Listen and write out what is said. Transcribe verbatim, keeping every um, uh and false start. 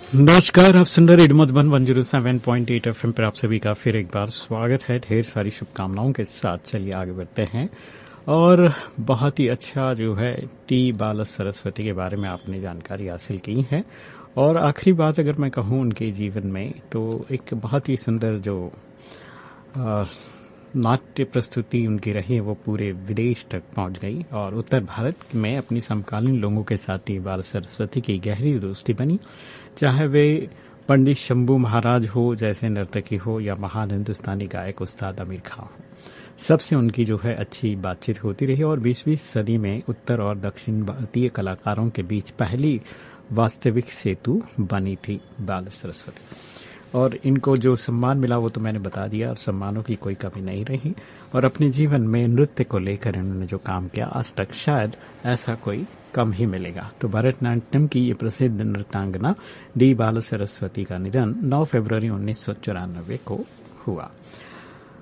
नमस्कार, आप सुन रहे radio Madhuban one zero seven point eight FM पर आप सभी का फिर एक बार स्वागत है। ढेर सारी शुभकामनाओं के साथ चलिए आगे बढ़ते हैं। और बहुत ही अच्छा जो है टी बाला सरस्वती के बारे में आपने जानकारी हासिल की है। और आखिरी बात अगर मैं कहूँ उनके जीवन में, तो एक बहुत ही सुंदर जो आ, नाट्य प्रस्तुति उनकी रही वो पूरे विदेश तक पहुंच गई और उत्तर भारत में अपनी समकालीन लोगों के साथ टी बाला सरस्वती की गहरी दोस्ती बनी। चाहे वे पंडित शंभू महाराज हो जैसे नर्तकी हो या महान हिंदुस्तानी गायक उस्ताद आमिर खां हो, सबसे उनकी जो है अच्छी बातचीत होती रही और बीसवीं सदी में उत्तर और दक्षिण भारतीय कलाकारों के बीच पहली वास्तविक सेतु बनी थी बाला सरस्वती। और इनको जो सम्मान मिला वो तो मैंने बता दिया, और सम्मानों की कोई कमी नहीं रही। और अपने जीवन में नृत्य को लेकर इन्होंने जो काम किया आज तक शायद ऐसा कोई कम ही मिलेगा। तो भरतनाट्यम की ये प्रसिद्ध नृत्यांगना डी बाला सरस्वती का निधन नौ फरवरी उन्नीस सौ चौरानवे को हुआ।